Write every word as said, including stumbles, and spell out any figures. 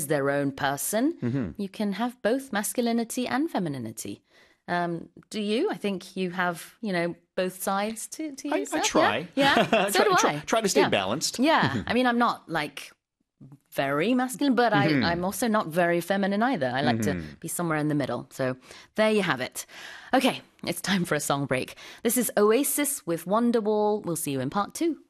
is their own person. Mm-hmm. You can have both masculinity and femininity. Um, do you? I think you have, you know, both sides to, to I, yourself. I try. Yeah, yeah? So try, do I. Try, try to stay yeah. balanced. Yeah, I mean, I'm not like very masculine, but mm-hmm. I, I'm also not very feminine either. I like mm-hmm. to be somewhere in the middle. So there you have it. Okay, it's time for a song break. This is Oasis with Wonderwall. We'll see you in part two.